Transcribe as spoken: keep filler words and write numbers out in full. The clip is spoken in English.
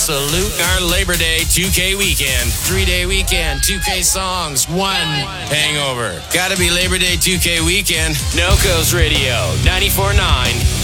Salute our Labor Day two K weekend. Three-day weekend, two K songs, one hangover. Gotta be Labor Day two K weekend. No Coast Radio, ninety-four point nine